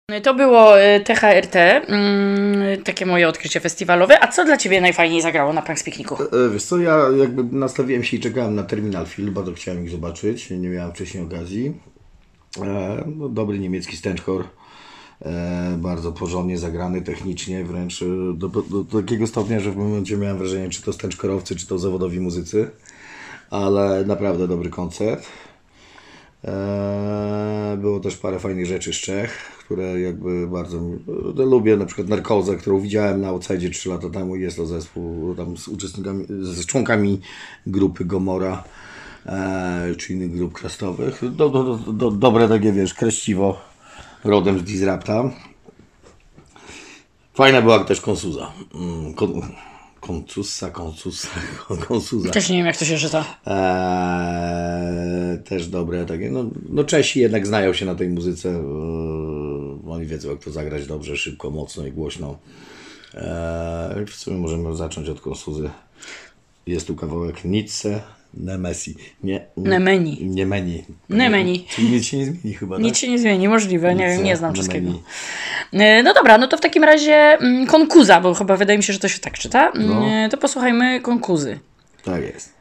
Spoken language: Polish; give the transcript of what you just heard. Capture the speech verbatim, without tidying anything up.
To było y, T H R T, mm, takie moje odkrycie festiwalowe. A co dla Ciebie najfajniej zagrało na Punks Pikniku? E, Wiesz co, ja jakby nastawiłem się i czekałem na Terminal Film, bardzo chciałem ich zobaczyć, nie miałem wcześniej okazji. E, no, dobry niemiecki stenchor, e, bardzo porządnie zagrany technicznie, wręcz e, do, do, do takiego stopnia, że w pewnym momencie miałem wrażenie, czy to stenchkorowcy, czy to zawodowi muzycy, ale naprawdę dobry koncert. E, było też parę fajnych rzeczy z Czech, które jakby bardzo e, lubię, na przykład Narkozę, którą widziałem na Outside trzy lata temu. Jest to zespół tam z uczestnikami, z członkami grupy Gomora, e, czy innych grup krastowych. Do, do, do, do, dobre takie, wiesz, kreściwo rodem z Disrupta. Fajna była też Konsuza. Mm, kon, Koncusa, koncusa, konsuza. Też nie wiem, jak to się czyta. Eee, też dobre takie. No, no Czesi jednak znają się na tej muzyce. Eee, oni wiedzą, jak to zagrać dobrze, szybko, mocno i głośno. Eee, w sumie możemy zacząć od Konsuzy. Jest tu kawałek Nietzsche, Nemesi. Nie, nie, Nemeni. Nie meni. Nemeni. Czyli nic się nie zmieni chyba, Nic tak? się nie zmieni, możliwe, nie Nietzsche, wiem, nie znam Nemeni. czeskiego. Y, No dobra, no to w takim razie mm, Konkuza, bo chyba wydaje mi się, że to się tak czyta. No. Y, To posłuchajmy Konkuzy. Tak jest.